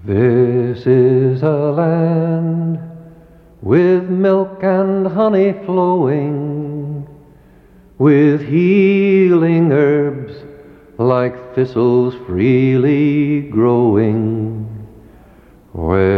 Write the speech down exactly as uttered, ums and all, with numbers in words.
This is a land with milk and honey flowing, with healing herbs like thistles freely growing, where